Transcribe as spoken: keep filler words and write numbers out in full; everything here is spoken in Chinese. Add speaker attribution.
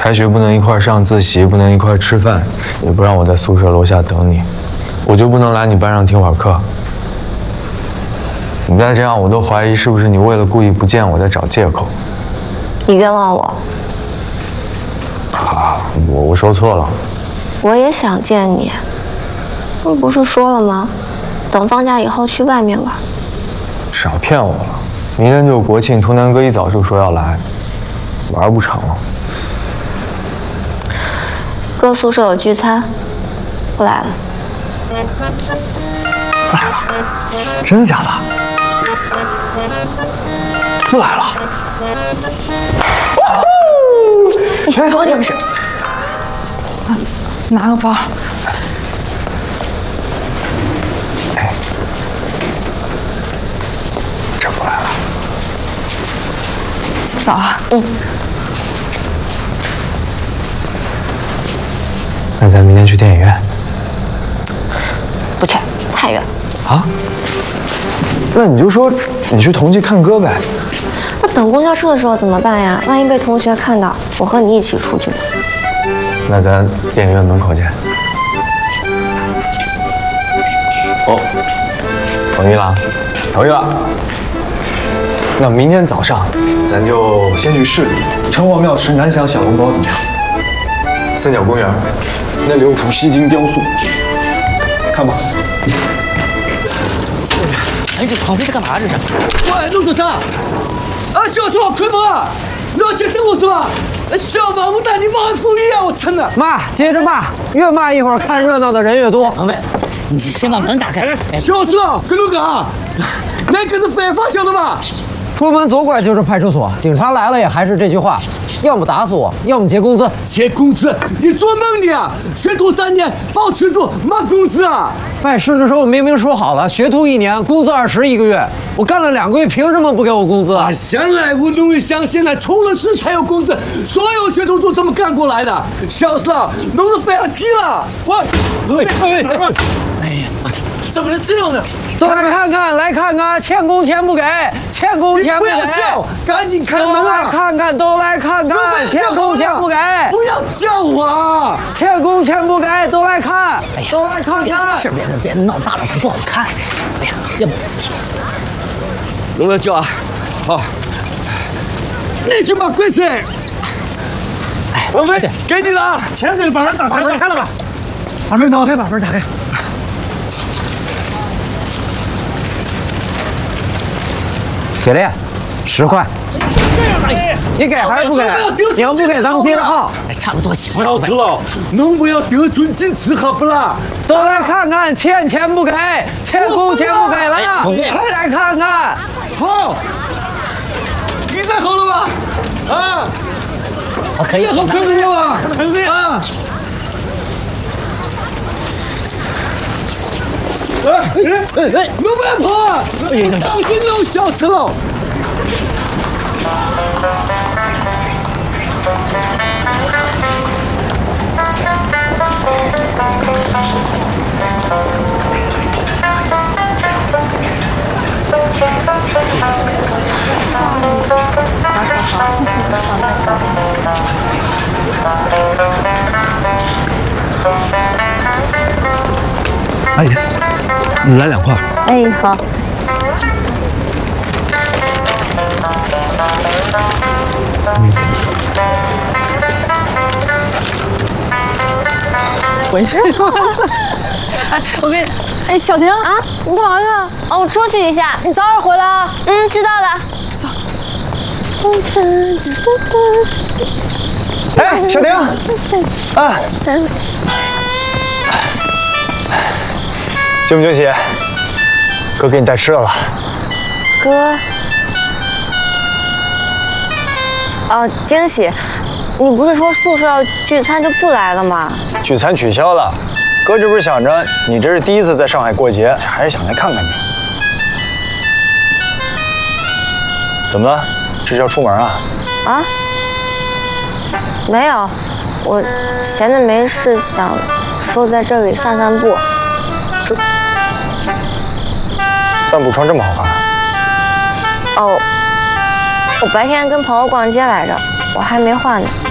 Speaker 1: 开学不能一块上自习，不能一块吃饭，也不让我在宿舍楼下等你，我就不能来你班上听会儿课。你再这样，我都怀疑是不是你为了故意不见我在找借口。
Speaker 2: 你冤枉我。
Speaker 1: 啊，我我说错了。
Speaker 2: 我也想见你，我不是说了吗？等放假以后去外面玩。
Speaker 1: 少骗我了！明天就是国庆，图南哥一早就说要来，玩不成了。
Speaker 2: 哥宿舍有聚餐，不来了。
Speaker 1: 不来了？真的假的？不来了？
Speaker 2: 你先给我点事。
Speaker 3: 拿个包。
Speaker 1: 哎，这不来了。
Speaker 3: 洗澡了。
Speaker 2: 嗯。
Speaker 1: 那咱明天去电影院？
Speaker 2: 不去，太远。
Speaker 1: 啊？那你就说你去同济看歌呗。
Speaker 2: 那等公交车的时候怎么办呀？万一被同学看到，我和你一起出去的。
Speaker 1: 那咱电影院门口见。哦，同意了，同意了。那明天早上，咱就先去市里城隍庙吃南翔小笼包，怎么样？三角公园那里有幅西京雕塑，看吧。
Speaker 4: 哎，这旁边是干嘛？这是？
Speaker 5: 喂，陆总啥？啊，小宋，开门啊！你要接生我是吧？小王八蛋，你忘福利啊！我操呢！
Speaker 3: 骂，接着骂，越骂一会儿看热闹的人越多。
Speaker 4: 彭伟，你先把门打开。
Speaker 5: 小宋，跟陆哥，那可是非法晓得吧？
Speaker 3: 出门左拐就是派出所，警察来了也还是这句话，要么打死我，要么结工资。
Speaker 5: 结工资？你做梦呢！学徒三年，保持住，没工资啊！
Speaker 3: 办事的时候明明说好了，学徒一年，工资二十一个月，我干了两个月，凭什么不给我工资啊？
Speaker 5: 向来我认为，像现在出了事才有工资，所有学徒都这么干过来的，笑死了，弄得非常急了。喂，喂，喂，
Speaker 4: 哎呀，怎么能这样呢？
Speaker 3: 都来看看，来看看，欠工钱不给，欠工钱不给，
Speaker 5: 不要叫，赶紧开门
Speaker 3: 都来
Speaker 5: 啊！
Speaker 3: 看看，都来看看，欠工钱不给，
Speaker 5: 不要叫我啊！
Speaker 3: 欠工钱不给，都来看，都来看看。
Speaker 4: 是别别闹大了，它不好看。哎呀，要不
Speaker 5: 能不能叫啊？好，你去把柜子。
Speaker 4: 哎，
Speaker 5: 文飞，给你了啊！钱给你，把门打开，打开了吧？把门打开，把门打开。
Speaker 3: 给了呀，十块。你给还是不给？你要不给，咱们接着耗。
Speaker 4: 哎，差不多行了。
Speaker 5: 小子了，能不要得寸进尺好不啦？
Speaker 3: 都来看看，欠钱不给，欠工钱不给了呀！快来看看。
Speaker 5: 好，你在好了吧？啊，
Speaker 4: 好，可以。
Speaker 5: 好，可以了啊！啊！哎哎哎哎！能不能跑？当心有小吃了。
Speaker 1: 阿姨，来两块。
Speaker 2: 哎，好。
Speaker 4: 回去。
Speaker 6: 哎，我跟你，哎，小婷啊，你干嘛去啊？
Speaker 2: 哦，我出去一下，
Speaker 6: 你早点回来啊。
Speaker 2: 嗯，知道了。
Speaker 6: 走。
Speaker 1: 哎，小婷，啊，惊不惊喜？哥给你带吃的了。
Speaker 2: 哥。哦，惊喜，你不是说宿舍要聚餐就不来了吗？
Speaker 1: 聚餐取消了，哥这不是想着你这是第一次在上海过节，还是想来看看你。怎么了？这是要出门啊？
Speaker 2: 啊？没有，我闲着没事，想说在这里散散步。
Speaker 1: 这散步穿这么好看？
Speaker 2: 哦，我白天跟朋友逛街来着，我还没换呢。